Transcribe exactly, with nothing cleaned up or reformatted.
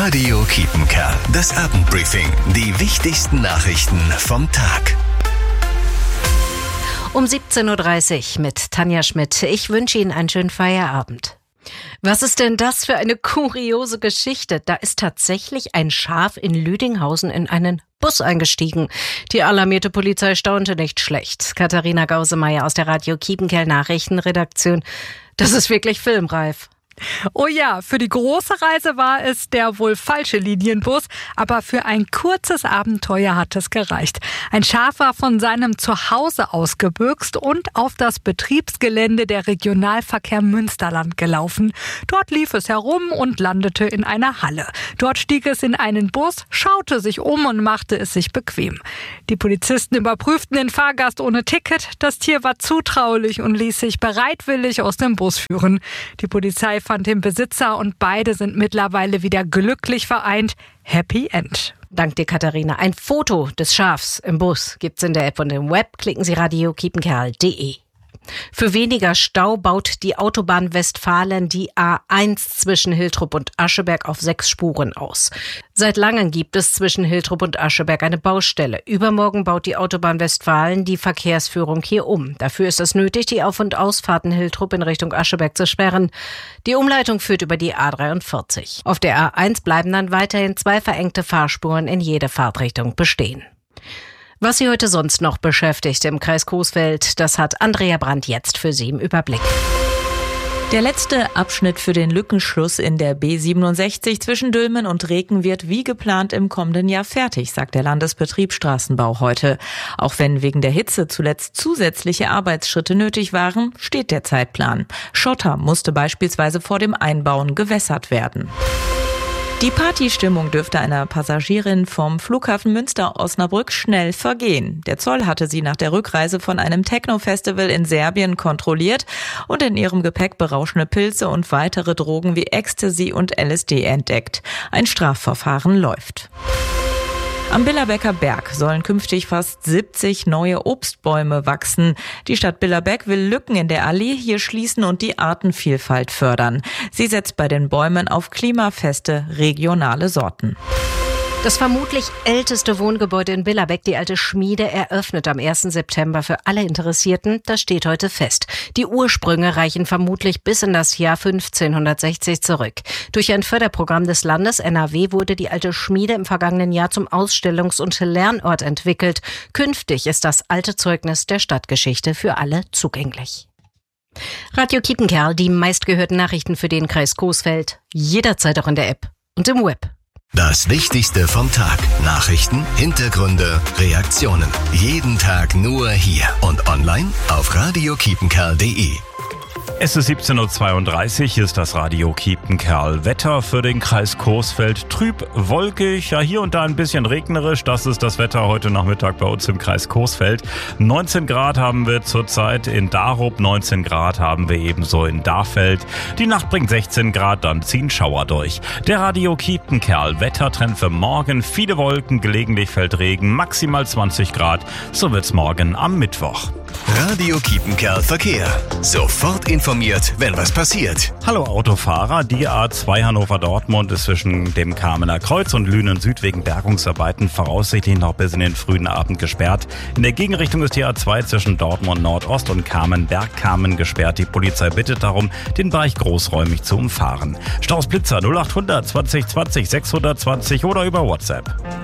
Radio Kiepenkerl, das Abendbriefing. Die wichtigsten Nachrichten vom Tag. Um siebzehn Uhr dreißig mit Tanja Schmidt. Ich wünsche Ihnen einen schönen Feierabend. Was ist denn das für eine kuriose Geschichte? Da ist tatsächlich ein Schaf in Lüdinghausen in einen Bus eingestiegen. Die alarmierte Polizei staunte nicht schlecht. Katharina Gausemeyer aus der Radio Kiepenkerl Nachrichtenredaktion. Das ist wirklich filmreif. Oh ja, für die große Reise war es der wohl falsche Linienbus, aber für ein kurzes Abenteuer hat es gereicht. Ein Schaf war von seinem Zuhause ausgebüxt und auf das Betriebsgelände der Regionalverkehr Münsterland gelaufen. Dort lief es herum und landete in einer Halle. Dort stieg es in einen Bus, schaute sich um und machte es sich bequem. Die Polizisten überprüften den Fahrgast ohne Ticket. Das Tier war zutraulich und ließ sich bereitwillig aus dem Bus führen. Die Polizei fand den Besitzer und beide sind mittlerweile wieder glücklich vereint. Happy End. Dank dir, Katharina. Ein Foto des Schafs im Bus gibt's in der App und im Web. Klicken Sie radio kiepenkerl punkt de. Für weniger Stau baut die Autobahn Westfalen die A eins zwischen Hiltrup und Ascheberg auf sechs Spuren aus. Seit langem gibt es zwischen Hiltrup und Ascheberg eine Baustelle. Übermorgen baut die Autobahn Westfalen die Verkehrsführung hier um. Dafür ist es nötig, die Auf- und Ausfahrten Hiltrup in Richtung Ascheberg zu sperren. Die Umleitung führt über die A dreiundvierzig. Auf der A eins bleiben dann weiterhin zwei verengte Fahrspuren in jede Fahrtrichtung bestehen. Was Sie heute sonst noch beschäftigt im Kreis Coesfeld, das hat Andrea Brandt jetzt für Sie im Überblick. Der letzte Abschnitt für den Lückenschluss in der B siebenundsechzig zwischen Dülmen und Reken wird wie geplant im kommenden Jahr fertig, sagt der Landesbetrieb Straßenbau heute. Auch wenn wegen der Hitze zuletzt zusätzliche Arbeitsschritte nötig waren, steht der Zeitplan. Schotter musste beispielsweise vor dem Einbauen gewässert werden. Die Partystimmung dürfte einer Passagierin vom Flughafen Münster-Osnabrück schnell vergehen. Der Zoll hatte sie nach der Rückreise von einem Techno-Festival in Serbien kontrolliert und in ihrem Gepäck berauschende Pilze und weitere Drogen wie Ecstasy und L S D entdeckt. Ein Strafverfahren läuft. Am Billerbecker Berg sollen künftig fast siebzig neue Obstbäume wachsen. Die Stadt Billerbeck will Lücken in der Allee hier schließen und die Artenvielfalt fördern. Sie setzt bei den Bäumen auf klimafeste regionale Sorten. Das vermutlich älteste Wohngebäude in Billerbeck, die alte Schmiede, eröffnet am ersten September für alle Interessierten. Das steht heute fest. Die Ursprünge reichen vermutlich bis in das Jahr fünfzehnhundertsechzig zurück. Durch ein Förderprogramm des Landes N R W wurde die alte Schmiede im vergangenen Jahr zum Ausstellungs- und Lernort entwickelt. Künftig ist das alte Zeugnis der Stadtgeschichte für alle zugänglich. Radio Kiepenkerl, die meistgehörten Nachrichten für den Kreis Coesfeld. Jederzeit auch in der App und im Web. Das Wichtigste vom Tag. Nachrichten, Hintergründe, Reaktionen. Jeden Tag nur hier und online auf radio kiepenkerl punkt de. Es ist siebzehn Uhr zweiunddreißig, hier ist das Radio Kiepenkerl. Wetter für den Kreis Coesfeld. Trüb, wolkig, ja hier und da ein bisschen regnerisch. Das ist das Wetter heute Nachmittag bei uns im Kreis Coesfeld. neunzehn Grad haben wir zurzeit in Darup, neunzehn Grad haben wir ebenso in Darfeld. Die Nacht bringt sechzehn Grad, dann ziehen Schauer durch. Der Radio Kiepenkerl, Wettertrend für morgen. Viele Wolken, gelegentlich fällt Regen, maximal zwanzig Grad. So wird's morgen am Mittwoch. Radio Kiepenkerl Verkehr. Sofort informiert, wenn was passiert. Hallo Autofahrer, die A zwei Hannover-Dortmund ist zwischen dem Kamener Kreuz und Lünen Süd wegen Bergungsarbeiten voraussichtlich noch bis in den frühen Abend gesperrt. In der Gegenrichtung ist die A zwei zwischen Dortmund Nordost und Kamen-Bergkamen gesperrt. Die Polizei bittet darum, den Bereich großräumig zu umfahren. Staus Blitzer null acht hundert zwanzig zwanzig sechshundertzwanzig oder über WhatsApp.